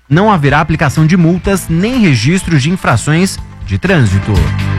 Não haverá aplicação de multas nem registros de infrações de trânsito.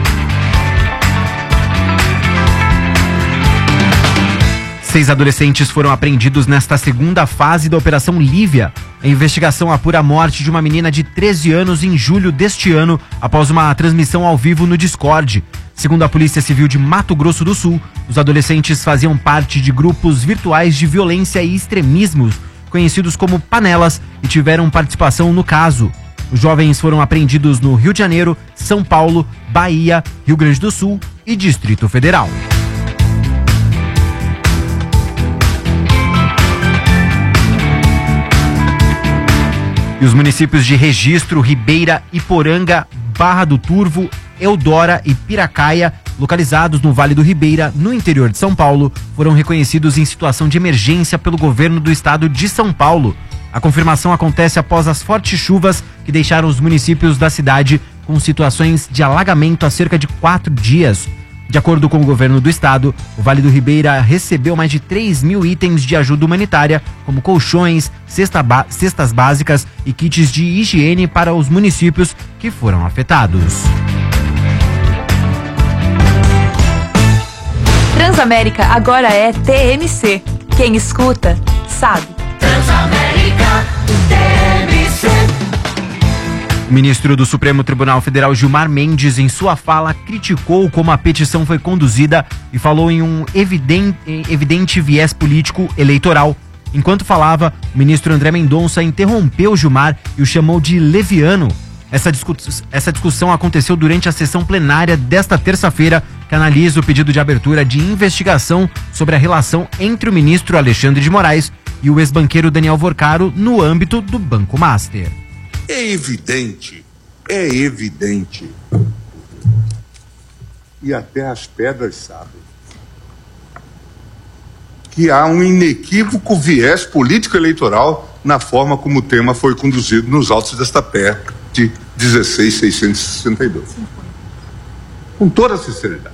Seis adolescentes foram apreendidos nesta segunda fase da Operação Lívia. A investigação apura a morte de uma menina de 13 anos em julho deste ano, após uma transmissão ao vivo no Discord. Segundo a Polícia Civil de Mato Grosso do Sul, os adolescentes faziam parte de grupos virtuais de violência e extremismos, conhecidos como panelas, e tiveram participação no caso. Os jovens foram apreendidos no Rio de Janeiro, São Paulo, Bahia, Rio Grande do Sul e Distrito Federal. E os municípios de Registro, Ribeira, Iporanga, Barra do Turvo, Eudora e Piracaia, localizados no Vale do Ribeira, no interior de São Paulo, foram reconhecidos em situação de emergência pelo governo do estado de São Paulo. A confirmação acontece após as fortes chuvas que deixaram os municípios da cidade com situações de alagamento há cerca de 4 dias. De acordo com o governo do estado, o Vale do Ribeira recebeu mais de 3 mil itens de ajuda humanitária, como colchões, cestas básicas e kits de higiene para os municípios que foram afetados. Transamérica agora é TMC. Quem escuta, sabe. Transamérica TMC. O ministro do Supremo Tribunal Federal, Gilmar Mendes, em sua fala, criticou como a petição foi conduzida e falou em um evidente viés político eleitoral. Enquanto falava, o ministro André Mendonça interrompeu Gilmar e o chamou de leviano. Essa discussão aconteceu durante a sessão plenária desta terça-feira, que analisa o pedido de abertura de investigação sobre a relação entre o ministro Alexandre de Moraes e o ex-banqueiro Daniel Vorcaro no âmbito do Banco Master. É evidente, e até as pedras sabem, que há um inequívoco viés político-eleitoral na forma como o tema foi conduzido nos autos desta PEC de 16.662. Com toda sinceridade.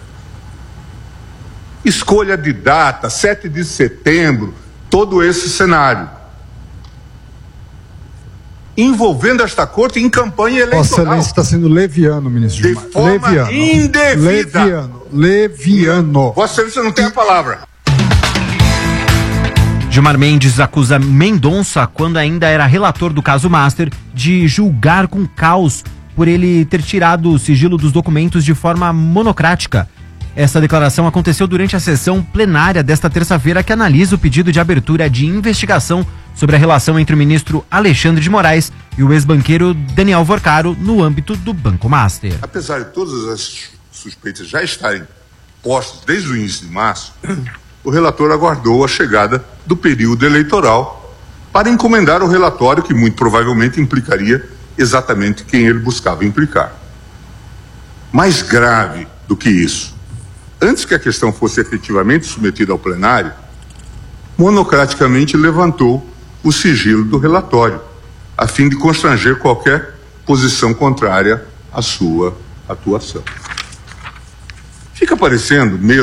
Escolha de data, 7 de setembro, todo esse cenário. Envolvendo esta corte em campanha eleitoral. Vossa Excelência está sendo leviano, ministro Gilmar. De forma indevida. Leviano. Vossa Excelência não tem a palavra. Gilmar Mendes acusa Mendonça, quando ainda era relator do caso Master, de julgar com caos por ele ter tirado o sigilo dos documentos de forma monocrática. Essa declaração aconteceu durante a sessão plenária desta terça-feira, que analisa o pedido de abertura de investigação sobre a relação entre o ministro Alexandre de Moraes e o ex-banqueiro Daniel Vorcaro no âmbito do Banco Master. Apesar de todas as suspeitas já estarem postas desde o início de março, o relator aguardou a chegada do período eleitoral para encomendar o relatório que muito provavelmente implicaria exatamente quem ele buscava implicar. Mais grave do que isso, antes que a questão fosse efetivamente submetida ao plenário, monocraticamente levantou o sigilo do relatório, a fim de constranger qualquer posição contrária à sua atuação. Fica parecendo mesmo